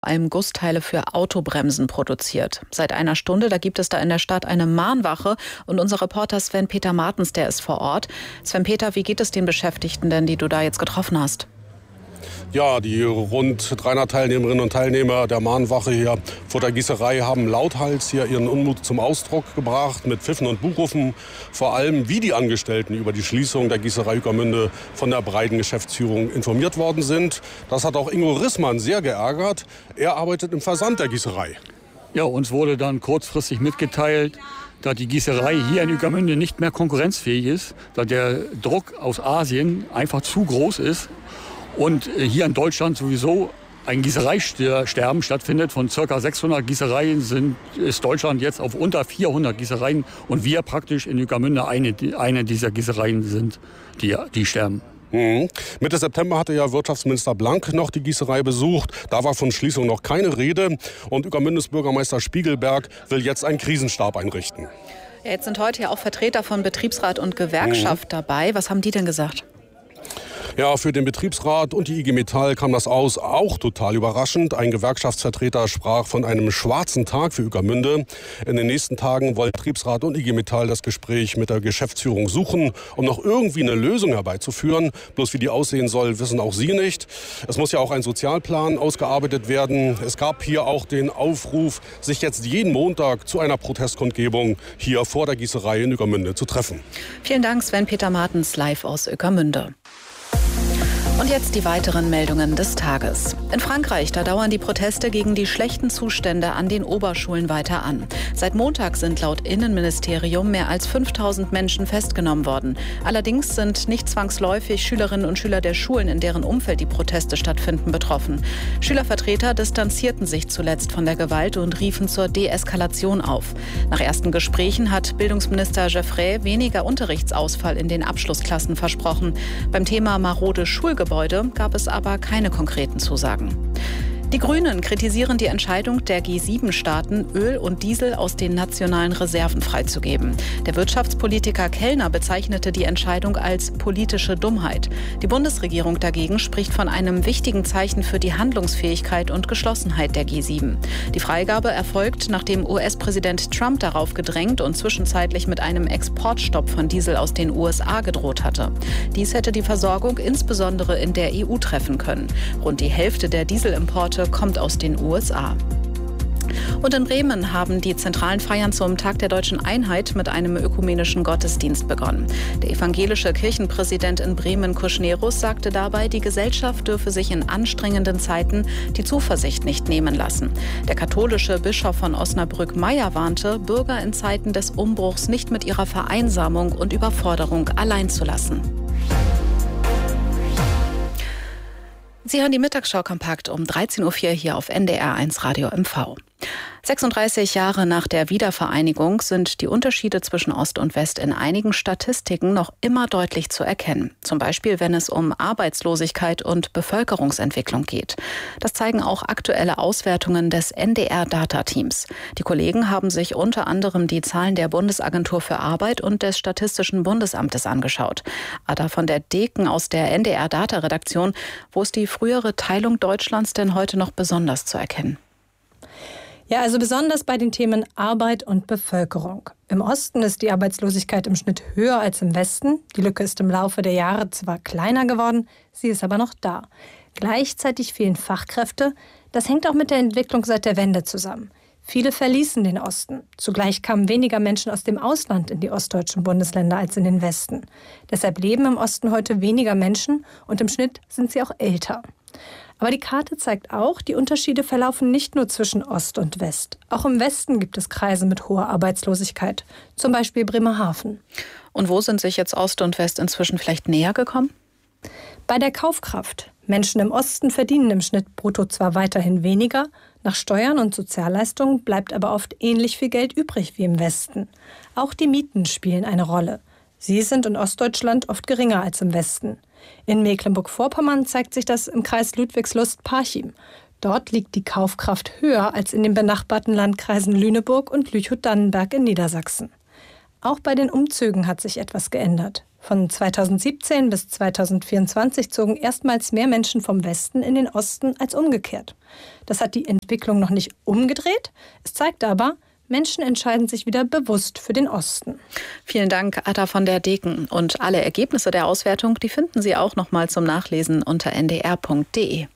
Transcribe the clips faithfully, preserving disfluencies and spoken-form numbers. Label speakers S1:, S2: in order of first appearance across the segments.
S1: allem Gussteile für Autobremsen produziert. Seit einer Stunde, da gibt es da in der Stadt eine Mahnwache und unser Reporter Sven-Peter Martens, der ist vor Ort. Sven-Peter, wie geht es den Beschäftigten denn, die du da jetzt getroffen hast?
S2: Ja, die rund dreihundert Teilnehmerinnen und Teilnehmer der Mahnwache hier vor der Gießerei haben lauthals hier ihren Unmut zum Ausdruck gebracht mit Pfiffen und Buhrufen. Vor allem, wie die Angestellten über die Schließung der Gießerei Ueckermünde von der breiten Geschäftsführung informiert worden sind. Das hat auch Ingo Rissmann sehr geärgert. Er arbeitet im Versand der Gießerei.
S3: Ja, uns wurde dann kurzfristig mitgeteilt, dass die Gießerei hier in Ueckermünde nicht mehr konkurrenzfähig ist, dass der Druck aus Asien einfach zu groß ist. Und hier in Deutschland sowieso ein Gießereisterben stattfindet. Von ca. sechshundert Gießereien sind, ist Deutschland jetzt auf unter vierhundert Gießereien. Und wir praktisch in Ueckermünde eine, eine dieser Gießereien sind, die, die sterben.
S2: Mhm. Mitte September hatte ja Wirtschaftsminister Blank noch die Gießerei besucht. Da war von Schließung noch keine Rede. Und Ueckermündes Bürgermeister Spiegelberg will jetzt einen Krisenstab einrichten.
S1: Ja, jetzt sind heute ja auch Vertreter von Betriebsrat und Gewerkschaft mhm. dabei. Was haben die denn gesagt?
S2: Ja, für den Betriebsrat und die I G Metall kam das aus, auch total überraschend. Ein Gewerkschaftsvertreter sprach von einem schwarzen Tag für Ueckermünde. In den nächsten Tagen wollen Betriebsrat und I G Metall das Gespräch mit der Geschäftsführung suchen, um noch irgendwie eine Lösung herbeizuführen. Bloß wie die aussehen soll, wissen auch Sie nicht. Es muss ja auch ein Sozialplan ausgearbeitet werden. Es gab hier auch den Aufruf, sich jetzt jeden Montag zu einer Protestkundgebung hier vor der Gießerei in Ueckermünde zu treffen.
S1: Vielen Dank, Sven-Peter Martens, live aus Ueckermünde. Und jetzt die weiteren Meldungen des Tages. In Frankreich, da dauern die Proteste gegen die schlechten Zustände an den Oberschulen weiter an. Seit Montag sind laut Innenministerium mehr als fünftausend Menschen festgenommen worden. Allerdings sind nicht zwangsläufig Schülerinnen und Schüler der Schulen, in deren Umfeld die Proteste stattfinden, betroffen. Schülervertreter distanzierten sich zuletzt von der Gewalt und riefen zur Deeskalation auf. Nach ersten Gesprächen hat Bildungsminister Geoffroy weniger Unterrichtsausfall in den Abschlussklassen versprochen. Beim Thema marode Schulgebäude gab es aber keine konkreten Zusagen. Die Grünen kritisieren die Entscheidung der G sieben Staaten, Öl und Diesel aus den nationalen Reserven freizugeben. Der Wirtschaftspolitiker Kellner bezeichnete die Entscheidung als politische Dummheit. Die Bundesregierung dagegen spricht von einem wichtigen Zeichen für die Handlungsfähigkeit und Geschlossenheit der G sieben. Die Freigabe erfolgt, nachdem U S-Präsident Trump darauf gedrängt und zwischenzeitlich mit einem Exportstopp von Diesel aus den U S A gedroht hatte. Dies hätte die Versorgung insbesondere in der E U treffen können. Rund die Hälfte der Dieselimporte kommt aus den U S A. Und in Bremen haben die zentralen Feiern zum Tag der Deutschen Einheit mit einem ökumenischen Gottesdienst begonnen. Der evangelische Kirchenpräsident in Bremen, Kuschnerus, sagte dabei, die Gesellschaft dürfe sich in anstrengenden Zeiten die Zuversicht nicht nehmen lassen. Der katholische Bischof von Osnabrück, Meyer, warnte, Bürger in Zeiten des Umbruchs nicht mit ihrer Vereinsamung und Überforderung allein zu lassen. Sie hören die Mittagsschau kompakt um dreizehn Uhr vier hier auf N D R eins Radio M V. sechsunddreißig Jahre nach der Wiedervereinigung sind die Unterschiede zwischen Ost und West in einigen Statistiken noch immer deutlich zu erkennen. Zum Beispiel, wenn es um Arbeitslosigkeit und Bevölkerungsentwicklung geht. Das zeigen auch aktuelle Auswertungen des N D R-Data-Teams. Die Kollegen haben sich unter anderem die Zahlen der Bundesagentur für Arbeit und des Statistischen Bundesamtes angeschaut. Ada von der Deken aus der N D R-Data-Redaktion. Wo ist die frühere Teilung Deutschlands denn heute noch besonders zu erkennen?
S4: Ja, also besonders bei den Themen Arbeit und Bevölkerung. Im Osten ist die Arbeitslosigkeit im Schnitt höher als im Westen. Die Lücke ist im Laufe der Jahre zwar kleiner geworden, sie ist aber noch da. Gleichzeitig fehlen Fachkräfte. Das hängt auch mit der Entwicklung seit der Wende zusammen. Viele verließen den Osten. Zugleich kamen weniger Menschen aus dem Ausland in die ostdeutschen Bundesländer als in den Westen. Deshalb leben im Osten heute weniger Menschen und im Schnitt sind sie auch älter. Aber die Karte zeigt auch, die Unterschiede verlaufen nicht nur zwischen Ost und West. Auch im Westen gibt es Kreise mit hoher Arbeitslosigkeit, zum Beispiel Bremerhaven.
S1: Und wo sind sich jetzt Ost und West inzwischen vielleicht näher gekommen?
S4: Bei der Kaufkraft. Menschen im Osten verdienen im Schnitt brutto zwar weiterhin weniger, nach Steuern und Sozialleistungen bleibt aber oft ähnlich viel Geld übrig wie im Westen. Auch die Mieten spielen eine Rolle. Sie sind in Ostdeutschland oft geringer als im Westen. In Mecklenburg-Vorpommern zeigt sich das im Kreis Ludwigslust-Parchim. Dort liegt die Kaufkraft höher als in den benachbarten Landkreisen Lüneburg und Lüchow-Dannenberg in Niedersachsen. Auch bei den Umzügen hat sich etwas geändert. Von zweitausendsiebzehn bis zweitausendvierundzwanzig zogen erstmals mehr Menschen vom Westen in den Osten als umgekehrt. Das hat die Entwicklung noch nicht umgedreht. Es zeigt aber, Menschen entscheiden sich wieder bewusst für den Osten.
S1: Vielen Dank, Atta von der Deken. Und alle Ergebnisse der Auswertung, die finden Sie auch noch mal zum Nachlesen unter n d r punkt d e.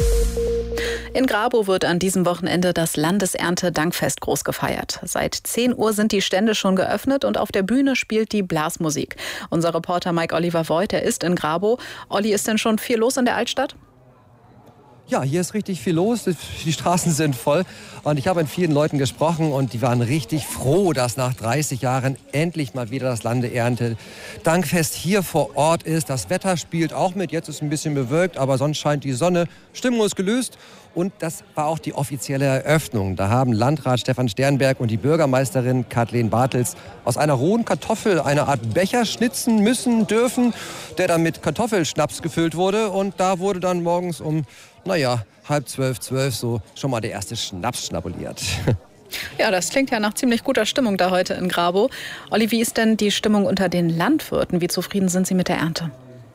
S1: In Grabow wird an diesem Wochenende das Landesernte-Dankfest groß gefeiert. Seit zehn Uhr sind die Stände schon geöffnet und auf der Bühne spielt die Blasmusik. Unser Reporter Mike Oliver Voigt, der ist in Grabow. Olli, ist denn schon viel los in der Altstadt?
S5: Ja, hier ist richtig viel los. Die Straßen sind voll. Und ich habe mit vielen Leuten gesprochen und die waren richtig froh, dass nach dreißig Jahren endlich mal wieder das Landeernte-Dankfest hier vor Ort ist. Das Wetter spielt auch mit. Jetzt ist es ein bisschen bewölkt, aber sonst scheint die Sonne. Stimmung ist gelöst. Und das war auch die offizielle Eröffnung. Da haben Landrat Stefan Sternberg und die Bürgermeisterin Kathleen Bartels aus einer rohen Kartoffel eine Art Becher schnitzen müssen, dürfen, der dann mit Kartoffelschnaps gefüllt wurde. Und da wurde dann morgens um, naja, halb zwölf, zwölf so schon mal der erste Schnaps schnabuliert.
S1: Ja, das klingt ja nach ziemlich guter Stimmung da heute in Grabow. Olli, wie ist denn die Stimmung unter den Landwirten? Wie zufrieden sind Sie mit der Ernte?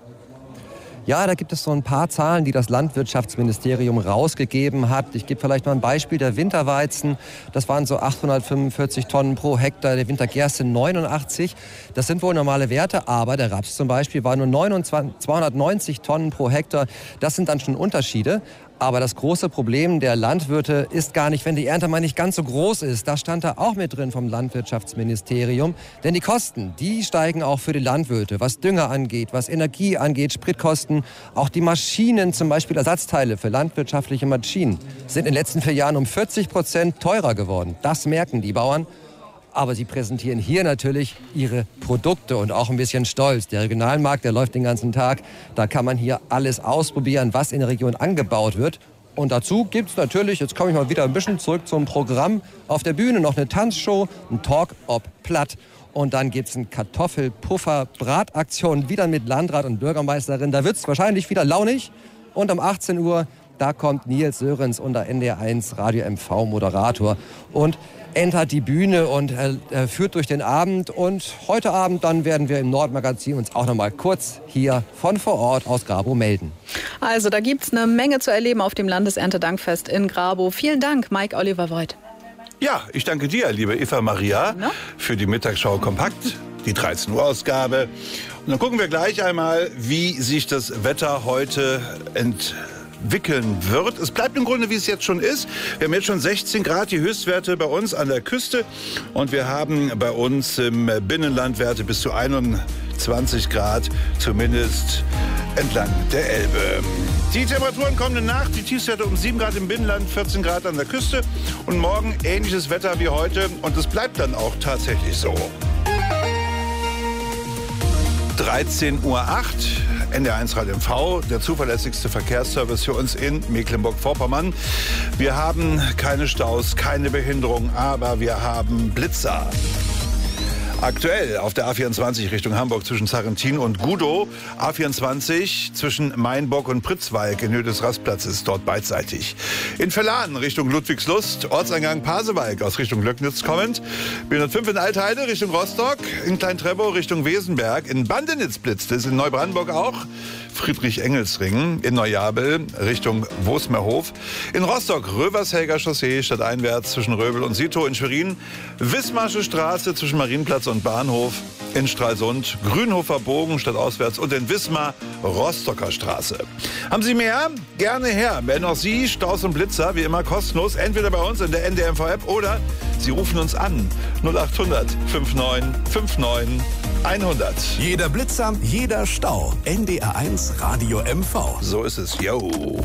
S5: Ja, da gibt es so ein paar Zahlen, die das Landwirtschaftsministerium rausgegeben hat. Ich gebe vielleicht mal ein Beispiel. Der Winterweizen, das waren so achthundertfünfundvierzig Tonnen pro Hektar. Der Wintergerste neunundachtzig. Das sind wohl normale Werte, aber der Raps zum Beispiel war nur zweihundertneunzig Tonnen pro Hektar. Das sind dann schon Unterschiede. Aber das große Problem der Landwirte ist gar nicht, wenn die Ernte mal nicht ganz so groß ist. Das stand da auch mit drin vom Landwirtschaftsministerium. Denn die Kosten, die steigen auch für die Landwirte, was Dünger angeht, was Energie angeht, Spritkosten. Auch die Maschinen, zum Beispiel Ersatzteile für landwirtschaftliche Maschinen, sind in den letzten vier Jahren um vierzig Prozent teurer geworden. Das merken die Bauern. Aber sie präsentieren hier natürlich ihre Produkte und auch ein bisschen Stolz. Der Regionalmarkt, der läuft den ganzen Tag. Da kann man hier alles ausprobieren, was in der Region angebaut wird. Und dazu gibt es natürlich, jetzt komme ich mal wieder ein bisschen zurück zum Programm, auf der Bühne noch eine Tanzshow, ein Talk ob Platt. Und dann gibt es eine Kartoffel-Puffer-Brataktion, wieder mit Landrat und Bürgermeisterin. Da wird es wahrscheinlich wieder launig. Und um achtzehn Uhr, da kommt Nils Sörensen, unser N D R eins Radio M V-Moderator. Und entert die Bühne und er führt durch den Abend. Und heute Abend dann werden wir im Nordmagazin uns auch noch mal kurz hier von vor Ort aus Grabow melden.
S1: Also da gibt es eine Menge zu erleben auf dem Landesernte-Dankfest in Grabow. Vielen Dank, Mike Oliver Voigt.
S6: Ja, ich danke dir, liebe Eva Maria, no? für die Mittagsschau Kompakt, die dreizehn Uhr Ausgabe. Und dann gucken wir gleich einmal, wie sich das Wetter heute entwickelt. wickeln wird. Es bleibt im Grunde, wie es jetzt schon ist. Wir haben jetzt schon sechzehn Grad, die Höchstwerte bei uns an der Küste. Und wir haben bei uns im Binnenland Werte bis zu einundzwanzig Grad, zumindest entlang der Elbe. Die Temperaturen kommende Nacht, die Tiefstwerte um sieben Grad im Binnenland, vierzehn Grad an der Küste. Und morgen ähnliches Wetter wie heute. Und es bleibt dann auch tatsächlich so. dreizehn Uhr acht, N D R eins Radio M V, der zuverlässigste Verkehrsservice für uns in Mecklenburg-Vorpommern. Wir haben keine Staus, keine Behinderung, aber wir haben Blitzer. Aktuell auf der A vierundzwanzig Richtung Hamburg zwischen Sarrentin und Gudow, A vierundzwanzig zwischen Mainbock und Pritzwalk in Höhe des Rastplatzes, dort beidseitig. In Verlahen Richtung Ludwigslust, Ortseingang Pasewalk aus Richtung Löcknitz kommend, B hundertfünf in Altheide Richtung Rostock, in Klein-Treptow Richtung Wesenberg, in Bandenitz blitzt es, in Neubrandenburg auch, Friedrich-Engels-Ring, in Neujabel Richtung Wosmerhof, in Rostock Rövershelger Chaussee stadteinwärts zwischen Röbel und Sito, in Schwerin Wismarsche Straße zwischen Marienplatz und Bahnhof, in Stralsund Grünhofer Bogen stadtauswärts und in Wismar Rostocker Straße. Haben Sie mehr? Gerne her. Melden auch Sie Staus und Blitzer, wie immer kostenlos, entweder bei uns in der N D R M V App oder Sie rufen uns an null acht hundert fünfundneunzig neunundfünfzig hundert.
S7: Jeder Blitzer, jeder Stau. N D R eins Radio M V.
S6: So ist es, yo.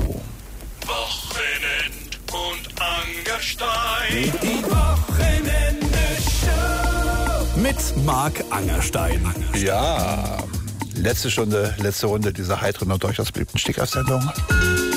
S8: Wochenend und Angerstein.
S7: Die Wochenende-Show. Mit Marc Angerstein.
S6: Ja, letzte Stunde, letzte Runde dieser heiteren und durchaus beliebten Stickersendung.